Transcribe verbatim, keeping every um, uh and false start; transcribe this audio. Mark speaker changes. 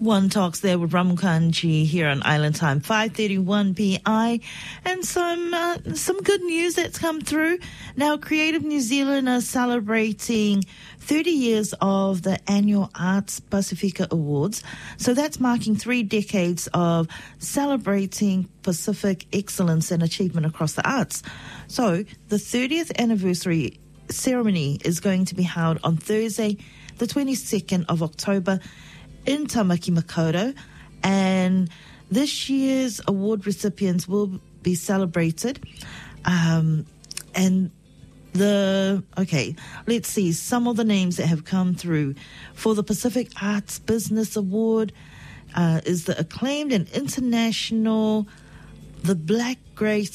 Speaker 1: One Talks there with Ramukanji here on Island Time, five thirty-one p m, and some uh, some good news that's come through. Now, Creative New Zealand are celebrating thirty years of the annual Arts Pacifica Awards. So that's marking three decades of celebrating Pacific excellence and achievement across the arts. So the thirtieth anniversary ceremony is going to be held on Thursday, the twenty-second of October, in Tamaki Makaurau, and this year's award recipients will be celebrated. Um, and the, okay, let's see some of the names that have come through. For the Pacific Arts Business Award uh, is the acclaimed and international The Black Grace